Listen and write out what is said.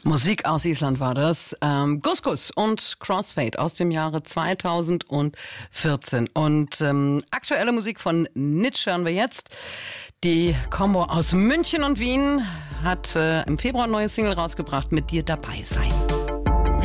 Musik aus Island war das. Gus und Crossfade aus dem Jahre 2014. Und aktuelle Musik von Nitsch hören wir jetzt. Die Combo aus München und Wien hat im Februar ein neues Single rausgebracht, Mit dir dabei sein.